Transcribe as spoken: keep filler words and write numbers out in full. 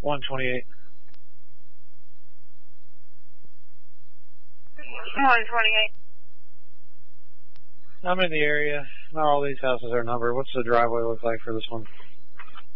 one twenty-eight. one twenty-eight. I'm in the area. Not all these houses are numbered. What's the driveway look like for this one?